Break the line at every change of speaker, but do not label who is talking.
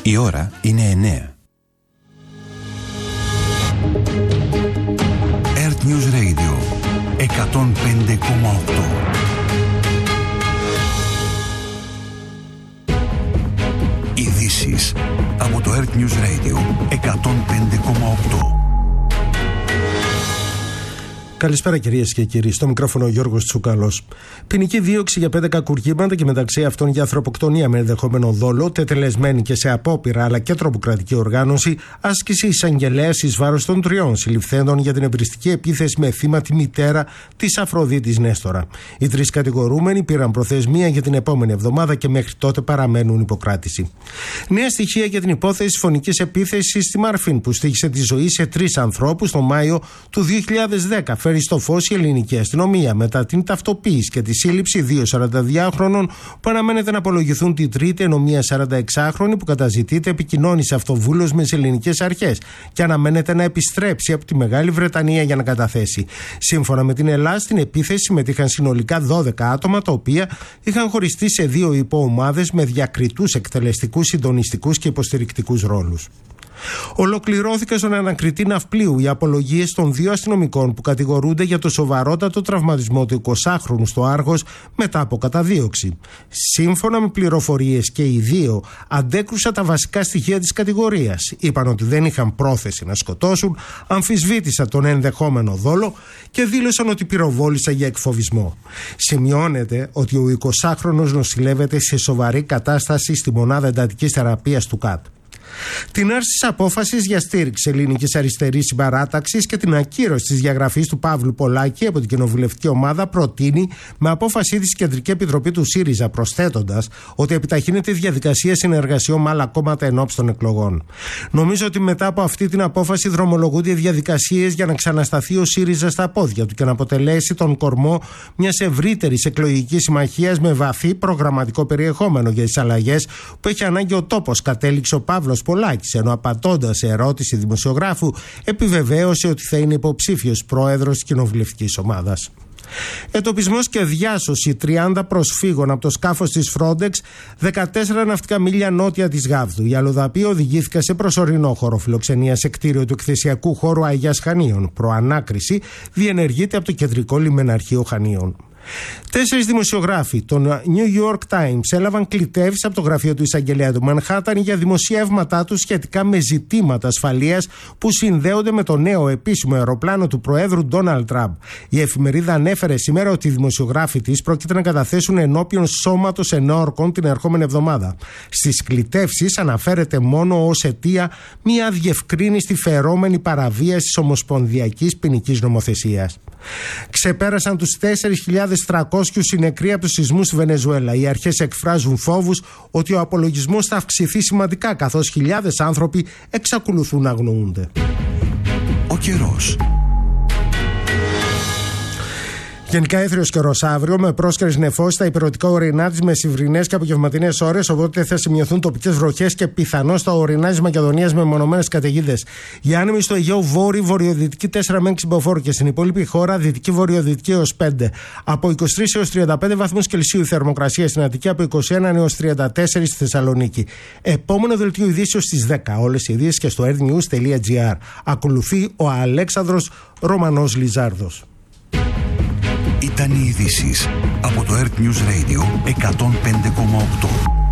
Η ώρα είναι 9. Earth News Radio 105,8. Ειδήσεις από το Earth News Radio 105,8.
Καλησπέρα κυρίες και κύριοι. Στο μικρόφωνο ο Γιώργος Τσουκαλός. Ποινική δίωξη για 5 κακουργήματα και μεταξύ αυτών για ανθρωποκτονία με ενδεχόμενο δόλο, τετελεσμένη και σε απόπειρα αλλά και τρομοκρατική οργάνωση, άσκηση εισαγγελέας εις βάρος των 3 συλληφθέντων για την εμπριστική επίθεση με θύμα τη μητέρα της Αφροδίτης Νέστορα. Οι 3 κατηγορούμενοι πήραν προθεσμία για την επόμενη εβδομάδα και μέχρι τότε παραμένουν υποκράτηση. Νέα στοιχεία για την υπόθεση φωνικής επίθεσης στη Μαρφίν που στοίχησε τη ζωή σε 3 ανθρώπους τον Μάιο του 2010. Φέρει στο φως η ελληνική αστυνομία μετά την ταυτοποίηση και τη σύλληψη 2 42χρονων που αναμένεται να απολογηθούν την Τρίτη, ενώ μία 46χρονη που καταζητείται επικοινώνησε αυτοβούλως με τις ελληνικές αρχές και αναμένεται να επιστρέψει από τη Μεγάλη Βρετανία για να καταθέσει. Σύμφωνα με την Ελλάδα, στην επίθεση συμμετείχαν συνολικά 12 άτομα, τα οποία είχαν χωριστεί σε 2 υποομάδες με διακριτούς εκτελεστικούς, συντονιστικούς και υποστηρικτικούς ρόλους. Ολοκληρώθηκαν στον ανακριτή ναυπλίου οι απολογίες των 2 αστυνομικών που κατηγορούνται για το σοβαρότατο τραυματισμό του 20χρονου στο Άργος μετά από καταδίωξη. Σύμφωνα με πληροφορίες, και οι 2 αντέκρουσαν τα βασικά στοιχεία της κατηγορίας. Είπαν ότι δεν είχαν πρόθεση να σκοτώσουν, αμφισβήτησαν τον ενδεχόμενο δόλο και δήλωσαν ότι πυροβόλησαν για εκφοβισμό. Σημειώνεται ότι ο 20χρονος νοσηλεύεται σε σοβαρή κατάσταση στη μονάδα εντατικής θεραπείας του ΚΑΤ. Την άρση της απόφασης για στήριξη ελληνικής αριστερής συμπαράταξης και την ακύρωση της διαγραφής του Παύλου Πολάκη από την κοινοβουλευτική ομάδα προτείνει με απόφασή της η Κεντρική Επιτροπή του ΣΥΡΙΖΑ, προσθέτοντας ότι επιταχύνεται η διαδικασία συνεργασιών με άλλα κόμματα ενόψει των εκλογών. Νομίζω ότι μετά από αυτή την απόφαση δρομολογούνται οι διαδικασίες για να ξανασταθεί ο ΣΥΡΙΖΑ στα πόδια του και να αποτελέσει τον κορμό μιας ευρύτερης εκλογικής συμμαχίας με βαθύ προγραμματικό περιεχόμενο για τις αλλαγές που έχει ανάγκη ο τόπος, κατέληξε ο Παύλος Πολάκης, ενώ απαντώντας σε ερώτηση δημοσιογράφου επιβεβαίωσε ότι θα είναι υποψήφιος πρόεδρος της κοινοβουλευτικής ομάδας. Εντοπισμός και διάσωση 30 προσφύγων από το σκάφος της Frontex 14 ναυτικά μίλια νότια της Γάβδου. Οι αλλοδαποί οδηγήθηκαν σε προσωρινό χώρο φιλοξενίας σε κτίριο του εκθεσιακού χώρου Αγίας Χανίων. Προανάκριση διενεργείται από το κεντρικό λιμεναρχείο Χανίων. 4 δημοσιογράφοι των New York Times έλαβαν κλητεύσεις από το γραφείο του εισαγγελέα του Μανχάταν για δημοσιεύματά τους σχετικά με ζητήματα ασφαλείας που συνδέονται με το νέο επίσημο αεροπλάνο του Προέδρου Ντόναλντ Τραμπ. Η εφημερίδα ανέφερε σήμερα ότι οι δημοσιογράφοι της πρόκειται να καταθέσουν ενώπιον σώματος ενόρκων την ερχόμενη εβδομάδα. Στις κλητεύσεις αναφέρεται μόνο ως αιτία μια αδιευκρίνηστη φερόμενη παραβίαση της ομοσπονδιακής ποινικής νομοθεσίας. Ξεπέρασαν τους 4.300 συνεκροί από τους σεισμούς στη Βενεζουέλα. Οι αρχές εκφράζουν φόβους ότι ο απολογισμός θα αυξηθεί σημαντικά, καθώς χιλιάδες άνθρωποι εξακολουθούν να αγνοούνται.
Ο καιρός.
Γενικά έθριος καιρός αύριο, με πρόσκαιρες νεφώσεις στα υπηρετικά ορεινά της μεσημβρινές και απογευματινές ώρες, οπότε θα σημειωθούν τοπικές βροχές και πιθανώς στα ορεινά της Μακεδονίας με μονομένες καταιγίδες. Οι άνεμοι στο Αιγαίο βόρειο-βορειοδυτική 4 με 6 μποφόρ και στην υπόλοιπη χώρα δυτική-βορειοδυτική έως 5. Από 23 έως 35 βαθμούς Κελσίου η θερμοκρασία στην Αττική, από 21 έως 34 στη Θεσσαλονίκη. Επόμενο δελτίο ειδήσεων στις 10. Όλες οι ειδήσεις και στο earthnews.gr. Ακολουθεί ο Αλέξανδρος Ρωμανός Λιζάρδος.
Ήταν οι ειδήσεις από το Earth News Radio 105,8.